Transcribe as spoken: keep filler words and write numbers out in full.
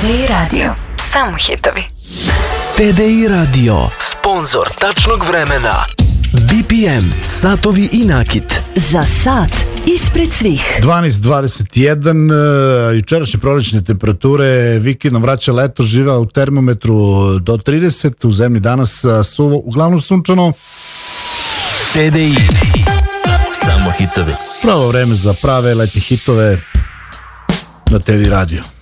T D I Radio. Samo hitovi. T D I Radio, sponzor tačnog vremena. B P M, satovi i nakit. Za sat ispred svih. dvanaest dvadeset jedan, jučerašnje prolećne temperature, vikendom vraća leto, živa u termometru do trideset, u zemlji danas suvo, uglavnom sunčano. T D I, samo hitovi. Pravo vreme za prave letnje hitove na T D I Radio.